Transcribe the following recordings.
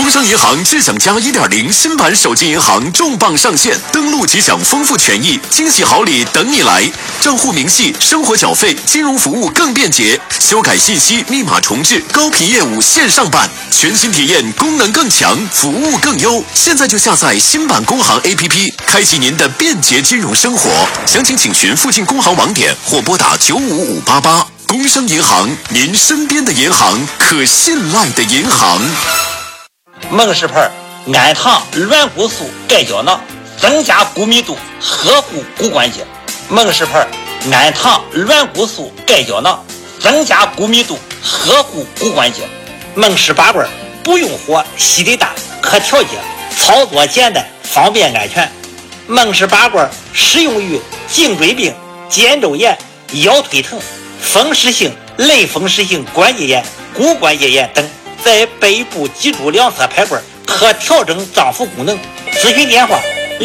工商银行智享加 1.0 新版手机银行重磅上线，登录即享丰富权益，惊喜好礼等你来。账户明细、生活缴费、金融服务更便捷，修改信息、密码重置、高频业务线上办，全新体验，功能更强，服务更优。现在就下载新版工行 APP， 开启您的便捷金融生活。详情请询附近工行网点或拨打95588。工商银行，您身边的银行，可信赖的银行。 孟氏牌安糖软骨素钙胶囊，增加骨密度，呵护骨关节。孟氏牌安糖软骨素钙胶囊，增加骨密度，呵护骨关节。孟氏拔罐不用火，吸力大，可调节，操作简单，方便安全。孟氏拔罐适用于颈椎病、肩周炎、腰腿疼、风湿性、类风湿性关节炎、骨关节炎等。在背部脊柱两侧排罐，可调整脏腑功能。咨询电话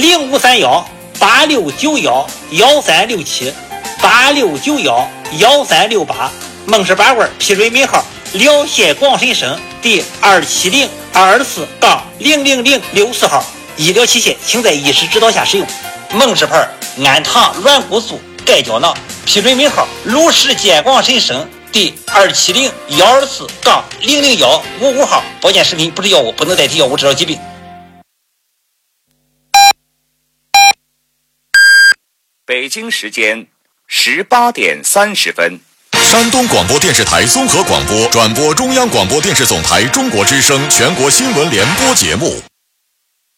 ：0531-8691-1367，8691-1368。孟氏拔罐批准尾号辽县广深省第270-224-00064号。医疗器械请在医师指导下使用。孟氏牌安糖软骨素钙胶囊批准尾号鲁石县广深省第270-124-00155号。保健食品不是药物，不能代替药物治疗疾病。 北京时间18点30分。 山东广播电视台综合广播转播中央广播电视总台中国之声全国新闻联播节目。